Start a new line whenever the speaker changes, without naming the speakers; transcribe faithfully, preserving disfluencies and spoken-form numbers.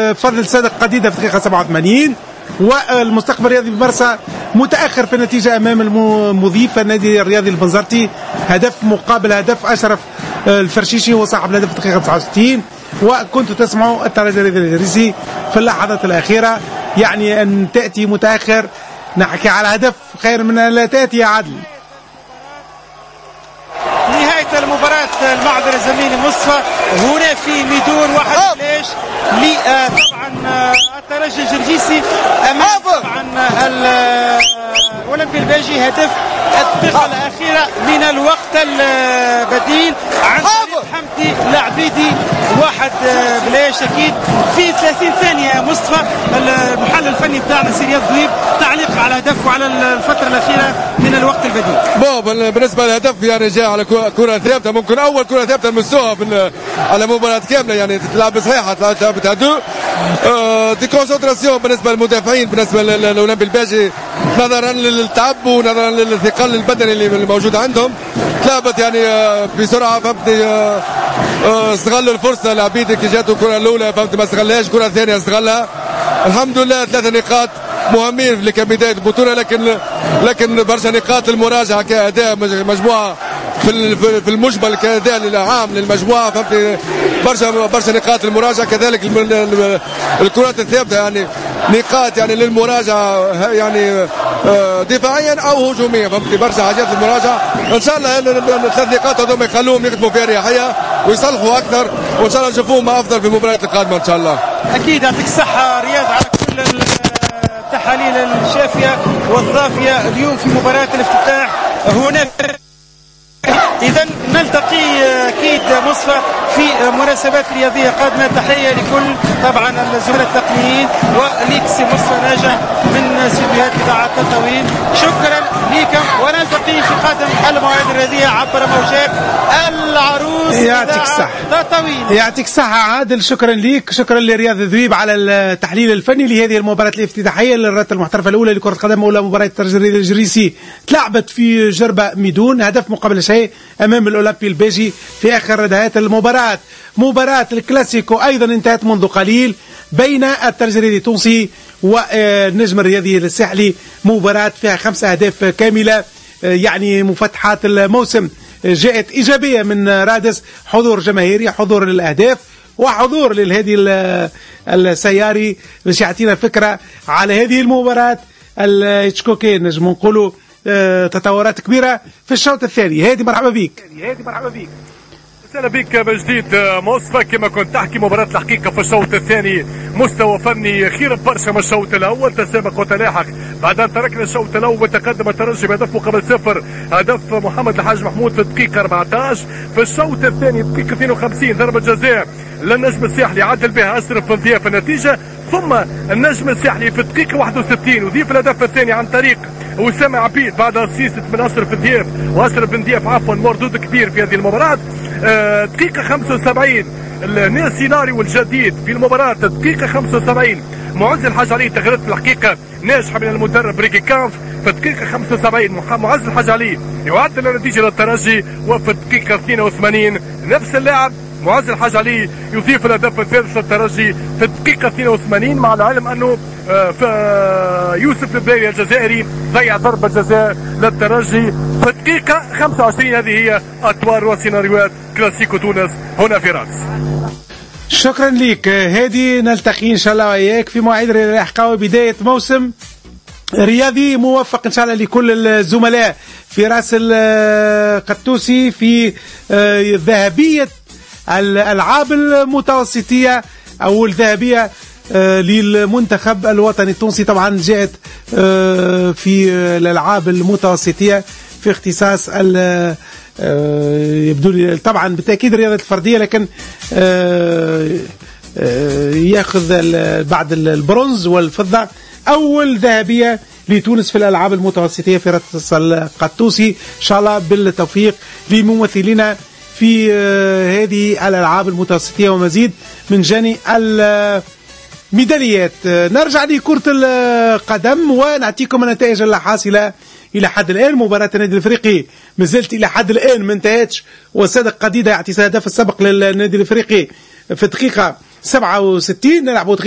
بفضل صادق قديدة في الدقيقة سبعة وثمانين. والمستقبل الرياضي بمرسى متأخر في النتيجة أمام المضيف النادي الرياضي البنزرتي، هدف مقابل هدف. أشرف الفرشيشي هو صاحب الهدف في الدقيقة تسعة وستين. وكنت تسمعوا الترجي الجريسي في اللحظات الأخيرة، يعني أن تأتي متأخر نحكي على هدف خير من أن لا تأتي يا عدل.
نهاية المباراة المعذرة زميلي مصطفى هنا في ميدون واحد ليش لي طبعا الترجي الجرجيسي امام طبعا الاولمبي الباجي. هدف الدقيقة الأخيرة من الوقت البديل عن حمدي العبيدي واحد بلاش أكيد في ثلاثين ثانية. مصطفى المحلل الفني بتاعنا سي رياض ذويب تعليق على الهدف وعلى الفترة الأخيرة من الوقت البديل.
بون بالنسبة للهدف يعني جاء على كرة ثابتة، ممكن أول كرة ثابتة لمستوها على مباراة كاملة، يعني تلعب صحيحة ثابت هدو دي كونسنتراسيون بالنسبة للمدافعين بالنسبة للأولمبي الباجي نظرا للتعب ونظرا للثقل البدني اللي موجود عندهم. تلعبت يعني بسرعة فهمتني، استغلوا الفرصة العبيدي كي جاته الكرة الأولى فهمت ما استغلهاش، الكرة الثانية استغلها. الحمد لله ثلاثة نقاط مهمين كبداية البطولة، لكن لكن برشا نقاط المراجعة كأداء مجموعة في في المجمل كأداء العام للمجموعة فهمت، برشا برشا نقاط المراجعة، كذلك الكرات الثابتة يعني نقاط يعني للمراجعة يعني دفاعيا أو هجوميا فهمت، برشا حاجات للمراجعة. إن شاء الله الثلاث نقاط هذوما يخلوهم يخدموا في أريحية ويصلحوا أكثر، وإن شاء الله نشوفوهم أفضل في المباريات القادمة إن شاء الله.
أكيد يعطيك الصحة رياض على كل التحاليل الشافية والضافية اليوم في مباراة الافتتاح هنا. إذا نلتقي أكيد مصطفى في مناسبات رياضية قادمة. تحية لكل طبعا الزملاء التقنيين وليكس مصطفى ناجح من استديوهات إذاعة تطاوين. شكرا لكم ونلتقي في قادم المواعيد الرياضية عبر موجات العروس.
يعطيك الصحة
تطاوين.
يعطيك الصحة عادل، شكرا ليك، شكرا لرياض ذويب على التحليل الفني لهذه المباراة الافتتاحية للرات المحترفة الأولى لكرة القدم. أولى مباراة الترجي الجريسي تلعبت في جربة ميدون، هدف مقابل شيء أمام الأولمبي الباجي في آخر نهاية المباراة. مباراة الكلاسيكو أيضا انتهت منذ قليل بين الترجي التونسي والنجم الرياضي الساحلي، مباراة فيها خمس أهداف كاملة، يعني مفتحات الموسم جاءت إيجابية من رادس، حضور جماهيري، حضور للأهداف وحضور للهادي السياري باش يعطينا فكرة على هذه المباراة الهيتشكوكية نجم نقولوا تطورات كبيرة في الشوط الثاني. هادي مرحبا بك.
هادي مرحبا بك. اهلا بك من جديد مصطفى. كما كنت تحكي مباراة الحقيقة في الشوط الثاني مستوى فني خير برشا من الشوط الأول، تسابق وتلاحق. بعد أن تركنا الشوط الأول تقدم الترجي بهدف مقابل صفر، هدف محمد الحاج محمود في الدقيقة أربعة عشر. في الشوط الثاني دقيقة اثنين وخمسين ضربة جزاء للنجم الساحلي عدل بها أشرف بن ضياف النتيجة، ثم النجم الساحلي في الدقيقة واحد وستين وضيف الهدف الثاني عن طريق وسام عبيد بعد اسيست من اشرف بن ضياف، واشرف بن ضياف عفوا مردود كبير في هذه المباراة. آه دقيقة خمسة وسبعين السيناريو الجديد في المباراة، دقيقة خمسة وسبعين معز الحاج علي تغييرات في الحقيقة ناجحة من المدرب ريكي كانف. في الدقيقة خمسة وسبعين معز الحاج علي يعدل النتيجة للترجي، وفي الدقيقة اثنين وثمانين نفس اللاعب معز الحاج علي يضيف الهدف الثالث للترجي في الدقيقة اثنين وثمانين، مع العلم انه يوسف البلايلي الجزائري ضيع ضربة جزاء للترجي في الدقيقة خمسة وعشرين. هذه هي اطوار وسيناريوهات كلاسيكو تونس هنا في رادس.
شكرا لك هادي، نلتقي ان شاء الله وياك في مواعيد لاحقه وبداية موسم رياضي موفق ان شاء الله لكل الزملاء في راس القطوسي في ذهبية الألعاب المتوسطية أو الذهبية للمنتخب الوطني التونسي. طبعا جاءت في الألعاب المتوسطية في اختصاص يبدو لي طبعا بالتأكيد الرياضة الفردية، لكن يأخذ بعد البرونز والفضة أول ذهبية لتونس في الألعاب المتوسطية في راس القطوسي. إن شاء الله بالتوفيق لممثلينا في هذه الألعاب المتوسطية ومزيد من جاني الميداليات. نرجع لكرة القدم ونعطيكم النتائج الحاصلة إلى حد الآن. مباراة النادي الأفريقي مازالت إلى حد الآن ما انتهتش، وصادق قديدة يعطي هدف السبق للنادي الأفريقي في الدقيقة سبعة وستين. نلعبوا